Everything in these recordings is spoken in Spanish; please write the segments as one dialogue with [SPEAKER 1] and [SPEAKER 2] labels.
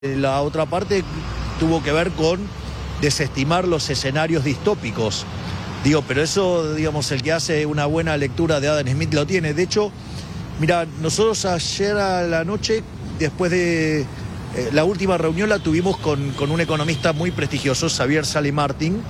[SPEAKER 1] La otra parte tuvo que ver con desestimar los escenarios distópicos. Digo, pero eso, digamos, el que hace una buena lectura de Adam Smith lo tiene. De hecho, mira, nosotros ayer a la noche, después de la última reunión, la tuvimos con un economista muy prestigioso, Xavier Sally Martin,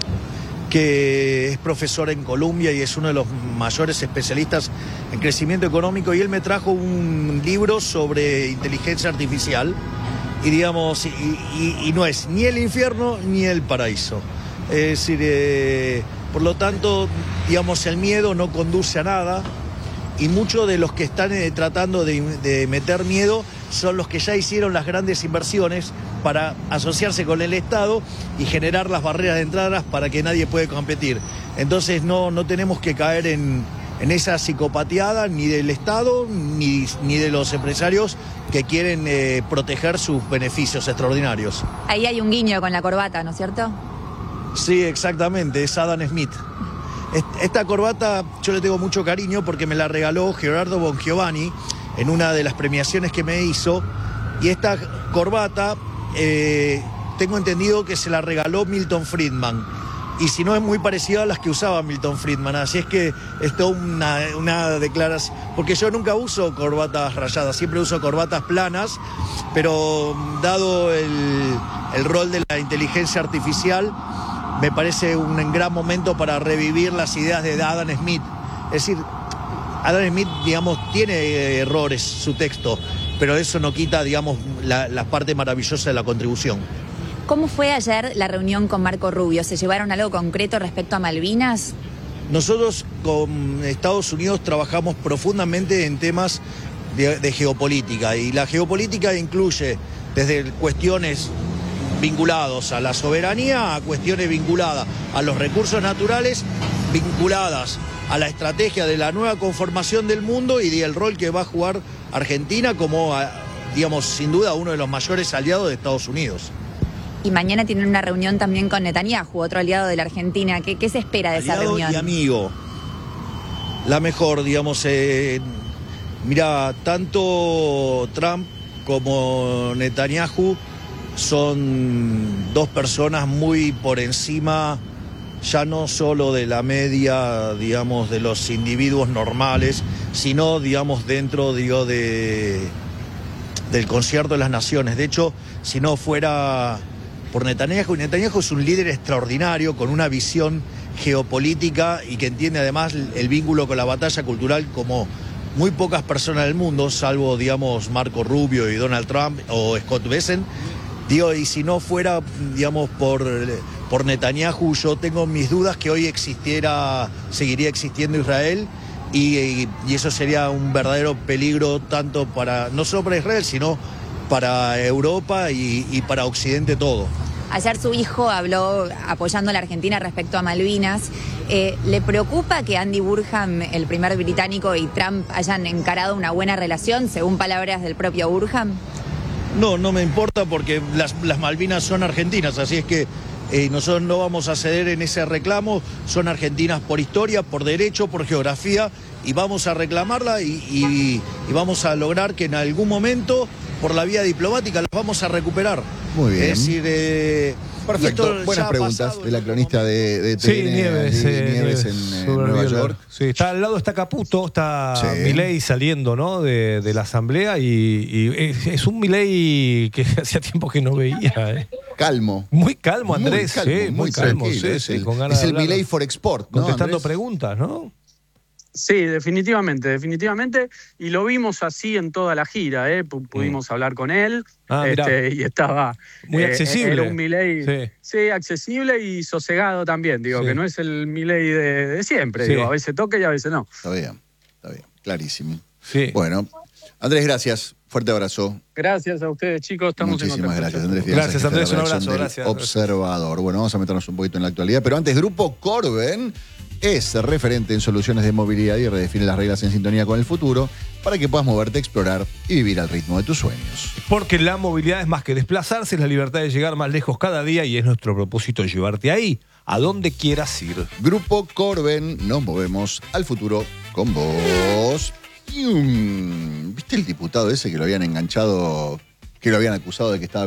[SPEAKER 1] que es profesor en Columbia y es uno de los mayores especialistas en crecimiento económico, y él me trajo un libro sobre inteligencia artificial, y digamos, y no es ni el infierno ni el paraíso. Es decir, por lo tanto, digamos, el miedo no conduce a nada, y muchos de los que están tratando de meter miedo son los que ya hicieron las grandes inversiones para asociarse con el Estado y generar las barreras de entrada para que nadie pueda competir. Entonces no tenemos que caer en esa psicopateada ni del Estado ni de los empresarios que quieren proteger sus beneficios extraordinarios.
[SPEAKER 2] Ahí hay un guiño con la corbata, ¿no es cierto?
[SPEAKER 1] Sí, exactamente, es Adam Smith. Esta corbata yo le tengo mucho cariño porque me la regaló Gerardo Bongiovanni en una de las premiaciones que me hizo, y esta corbata tengo entendido que se la regaló Milton Friedman, y si no es muy parecida a las que usaba Milton Friedman, así es que es toda una declaración, porque yo nunca uso corbatas rayadas, siempre uso corbatas planas, pero dado el rol de la inteligencia artificial, me parece un gran momento para revivir las ideas de Adam Smith. Es decir, Adam Smith, digamos, tiene errores su texto, pero eso no quita, digamos, la parte maravillosa de la contribución.
[SPEAKER 2] ¿Cómo fue ayer la reunión con Marco Rubio? ¿Se llevaron algo concreto respecto a Malvinas?
[SPEAKER 1] Nosotros con Estados Unidos trabajamos profundamente en temas de geopolítica, y la geopolítica incluye desde cuestiones vinculados a la soberanía, a cuestiones vinculadas a los recursos naturales, vinculadas a la estrategia de la nueva conformación del mundo y del rol que va a jugar Argentina como, digamos, sin duda uno de los mayores aliados de Estados Unidos.
[SPEAKER 2] Y mañana tienen una reunión también con Netanyahu, otro aliado de la Argentina. ¿Qué se espera de esa reunión?
[SPEAKER 1] Aliado y amigo. La mejor, digamos, mira, tanto Trump como Netanyahu son dos personas muy por encima, ya no solo de la media, digamos, de los individuos normales, sino, digamos, dentro, digo, del concierto de las naciones. De hecho, si no fuera por Netanyahu, Netanyahu es un líder extraordinario, con una visión geopolítica y que entiende además el vínculo con la batalla cultural como muy pocas personas del mundo, salvo, digamos, Marco Rubio y Donald Trump o Scott Bessent. Digo, y si no fuera, digamos, por Netanyahu, yo tengo mis dudas que hoy seguiría existiendo Israel, y eso sería un verdadero peligro tanto no solo para Israel, sino para Europa y para Occidente todo.
[SPEAKER 2] Ayer su hijo habló apoyando a la Argentina respecto a Malvinas. ¿Le preocupa que Andy Burham, el primer británico, y Trump hayan encarado una buena relación, según palabras del propio Burham?
[SPEAKER 1] No me importa, porque las Malvinas son argentinas, así es que nosotros no vamos a ceder en ese reclamo. Son argentinas por historia, por derecho, por geografía, y vamos a reclamarla y vamos a lograr que en algún momento, por la vía diplomática, las vamos a recuperar.
[SPEAKER 3] Muy bien.
[SPEAKER 1] Es decir,
[SPEAKER 3] perfecto. Buenas preguntas de la cronista de TN,
[SPEAKER 4] sí, Nieves
[SPEAKER 3] en Nueva York.
[SPEAKER 4] Sí, está al lado, está Caputo, está Milei saliendo, ¿no? de la asamblea, y es un Milei que hacía tiempo que no veía.
[SPEAKER 3] Calmo.
[SPEAKER 4] Muy calmo, Andrés. Muy calmo.
[SPEAKER 3] Sí,
[SPEAKER 4] con ganas
[SPEAKER 3] es el
[SPEAKER 4] de
[SPEAKER 3] Milei for Export, ¿no,
[SPEAKER 4] contestando
[SPEAKER 3] Andrés?
[SPEAKER 4] preguntas, ¿no?
[SPEAKER 5] Sí, definitivamente. Y lo vimos así en toda la gira, pudimos hablar con él, y estaba
[SPEAKER 4] muy accesible.
[SPEAKER 5] Era un Milei, sí, accesible y sosegado también, digo, que no es el Milei de siempre, digo, a veces toca y a veces no.
[SPEAKER 3] Está bien, clarísimo.
[SPEAKER 4] Sí.
[SPEAKER 3] Bueno, Andrés, gracias. Fuerte abrazo.
[SPEAKER 5] Gracias a ustedes, chicos. Estamos
[SPEAKER 3] Muchísimas
[SPEAKER 5] en contacto.
[SPEAKER 3] gracias, Andrés.
[SPEAKER 4] Gracias, Andrés. Un abrazo. Gracias.
[SPEAKER 3] Observador. Bueno, vamos a meternos un poquito en la actualidad, pero antes, Grupo Corben es referente en soluciones de movilidad y redefine las reglas en sintonía con el futuro para que puedas moverte, explorar y vivir al ritmo de tus sueños.
[SPEAKER 4] Porque la movilidad es más que desplazarse, es la libertad de llegar más lejos cada día, y es nuestro propósito llevarte ahí, a donde quieras ir.
[SPEAKER 3] Grupo Corben, nos movemos al futuro con vos. ¿Viste el diputado ese que lo habían enganchado que lo habían acusado de que estaba